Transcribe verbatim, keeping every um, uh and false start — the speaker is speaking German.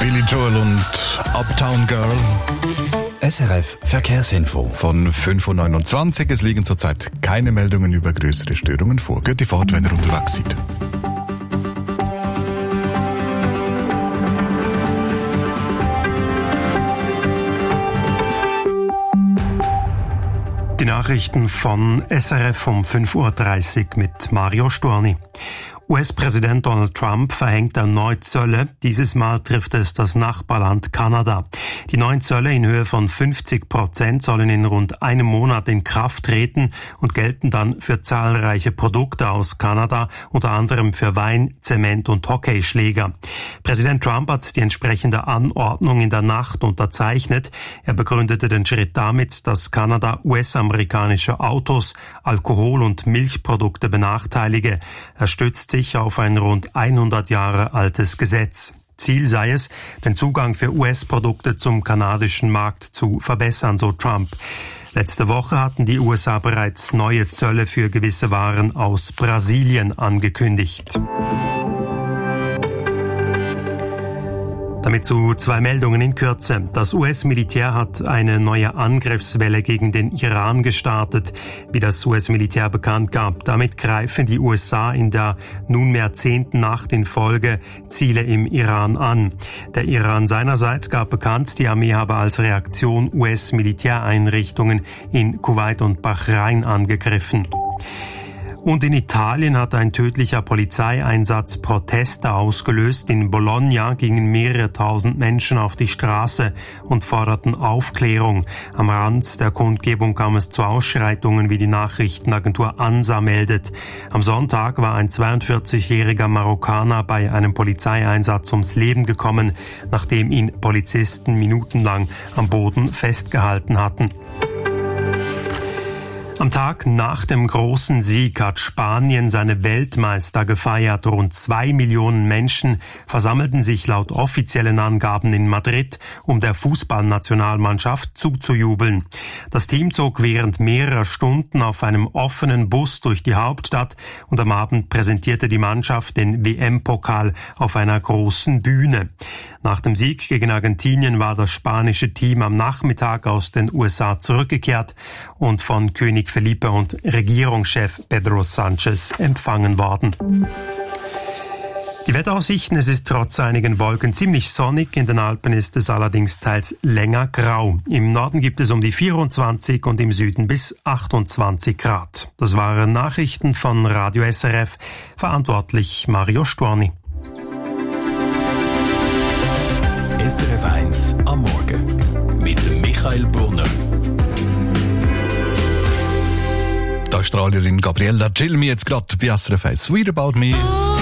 Billy Joel und Uptown Girl. S R F Verkehrsinfo. Von fünf Uhr neunundzwanzig. Es liegen zurzeit keine Meldungen über größere Störungen vor. Gute Fahrt, wenn ihr unterwegs seid. Die Nachrichten von S R F um fünf Uhr dreißig mit Mario Storni. U S-Präsident Donald Trump verhängt erneut Zölle. Dieses Mal trifft es das Nachbarland Kanada. Die neuen Zölle in Höhe von fünfzig Prozent sollen in rund einem Monat in Kraft treten und gelten dann für zahlreiche Produkte aus Kanada, unter anderem für Wein, Zement und Hockeyschläger. Präsident Trump hat die entsprechende Anordnung in der Nacht unterzeichnet. Er begründete den Schritt damit, dass Kanada U S-amerikanische Autos, Alkohol- und Milchprodukte benachteilige. Er stützt sich auf ein rund hundert Jahre altes Gesetz. Ziel sei es, den Zugang für U S-Produkte zum kanadischen Markt zu verbessern, so Trump. Letzte Woche hatten die U S A bereits neue Zölle für gewisse Waren aus Brasilien angekündigt. Damit zu zwei Meldungen in Kürze. Das U S-Militär hat eine neue Angriffswelle gegen den Iran gestartet, wie das U S-Militär bekannt gab. Damit greifen die U S A in der nunmehr zehnten Nacht in Folge Ziele im Iran an. Der Iran seinerseits gab bekannt, die Armee habe als Reaktion U S-Militäreinrichtungen in Kuwait und Bahrain angegriffen. Und in Italien hat ein tödlicher Polizeieinsatz Proteste ausgelöst. In Bologna gingen mehrere tausend Menschen auf die Straße und forderten Aufklärung. Am Rand der Kundgebung kam es zu Ausschreitungen, wie die Nachrichtenagentur ANSA meldet. Am Sonntag war ein zweiundvierzigjähriger Marokkaner bei einem Polizeieinsatz ums Leben gekommen, nachdem ihn Polizisten minutenlang am Boden festgehalten hatten. Am Tag nach dem großen Sieg hat Spanien seine Weltmeister gefeiert. Rund zwei Millionen Menschen versammelten sich laut offiziellen Angaben in Madrid, um der Fußballnationalmannschaft zuzujubeln. Das Team zog während mehrerer Stunden auf einem offenen Bus durch die Hauptstadt und am Abend präsentierte die Mannschaft den W M-Pokal auf einer großen Bühne. Nach dem Sieg gegen Argentinien war das spanische Team am Nachmittag aus den U S A zurückgekehrt und von König Felipe und Regierungschef Pedro Sanchez empfangen worden. Die Wetteraussichten: Es ist trotz einigen Wolken ziemlich sonnig, in den Alpen ist es allerdings teils länger grau. Im Norden gibt es um die vierundzwanzig und im Süden bis achtundzwanzig Grad. Das waren Nachrichten von Radio S R F, verantwortlich Mario Storni. S R F eins am Morgen mit dem Michael Brunner. Die Australierin Gabriella Cilmi jetzt gerade bei S R F eins. Sweet About Me.